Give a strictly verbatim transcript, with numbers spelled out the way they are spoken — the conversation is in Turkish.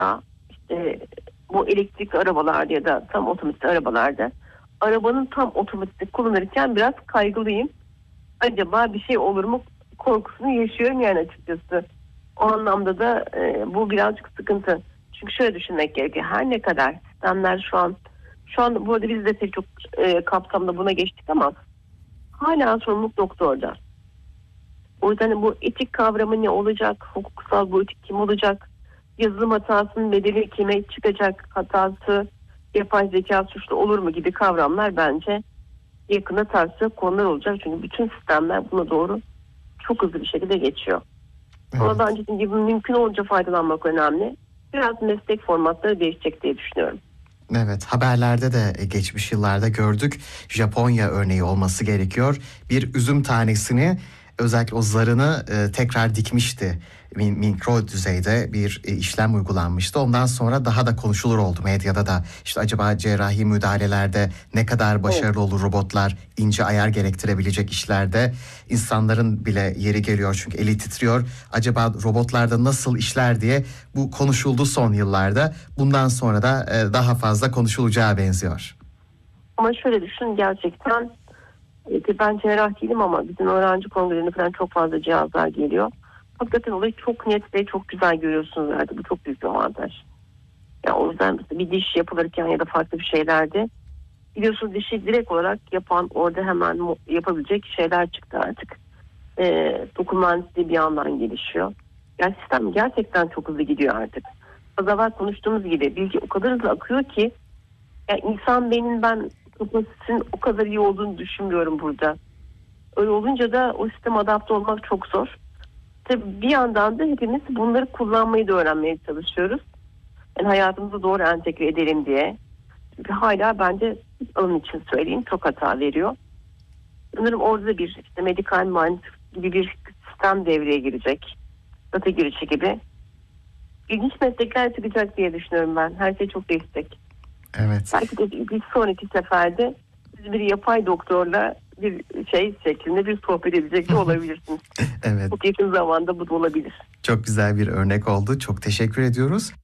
işte bu elektrikli arabalarda ya da tam otomatik arabalarda arabanın tam otomatik kullanırken biraz kaygılıyım. Acaba bir şey olur mu korkusunu yaşıyorum yani açıkçası. O anlamda da e, bu birazcık sıkıntı. Çünkü şöyle düşünmek gerekiyor. Her ne kadar sistemler şu an şu an bu arada biz de pek çok e, kapsamda buna geçtik ama hala sorumluluk doktorda. O yüzden bu etik kavramı ne olacak? Hukuksal boyutu kim olacak? Yazılım hatasının bedeli kime çıkacak? Hatası yapay zeka suçlu olur mu gibi kavramlar bence yakında tartışacak konular olacak. Çünkü bütün sistemler buna doğru çok hızlı bir şekilde geçiyor. Evet. Ama bence gibi mümkün olunca faydalanmak önemli. Biraz meslek formatları değişecek diye düşünüyorum. Evet, haberlerde de geçmiş yıllarda gördük. Japonya örneği olması gerekiyor. Bir üzüm tanesini, özellikle o zarını e, tekrar dikmişti. Min, mikro düzeyde bir e, işlem uygulanmıştı. Ondan sonra daha da konuşulur oldu medyada da. İşte acaba cerrahi müdahalelerde ne kadar başarılı evet. olur robotlar, ince ayar gerektirebilecek işlerde insanların bile yeri geliyor çünkü eli titriyor. Acaba robotlarda nasıl işler diye bu konuşuldu son yıllarda. Bundan sonra da e, daha fazla konuşulacağı benziyor. Ama şöyle düşün, gerçekten e, ben cerrah değilim ama bizim öğrenci kongrelerine falan çok fazla cihazlar geliyor. Hakikaten olayı çok net ve çok güzel görüyorsunuz zaten. Bu çok büyük bir avantaj. Yani o yüzden bir diş yapılırken ya da farklı bir şeylerde biliyorsunuz dişi direkt olarak yapan orada hemen yapabilecek şeyler çıktı artık. E, dokun mühendisliği bir yandan gelişiyor. Yani sistem gerçekten çok hızlı gidiyor artık. Az evvel konuştuğumuz gibi bilgi o kadar hızlı akıyor ki yani insan beyninin ben kapasitesinin o kadar iyi olduğunu düşünmüyorum burada. Öyle olunca da o sisteme adapte olmak çok zor. Tabii bir yandan da hepimiz bunları kullanmayı da öğrenmeye çalışıyoruz. Yani hayatımızı doğru entegre edelim diye. Çünkü hala bence onun için söyleyeyim çok hata veriyor. Sanırım orada bir işte medikal mühendislik gibi bir sistem devreye girecek. Data girişi gibi. İlginç meslekler çıkacak diye düşünüyorum ben. Her şey çok değişecek. Evet. Belki de bir sonraki seferde siz bir yapay doktorla bir şey şeklinde bir sohbet edecek de olabilirsiniz. Evet. Çok yakın zamanda bu da olabilir. Çok güzel bir örnek oldu. Çok teşekkür ediyoruz.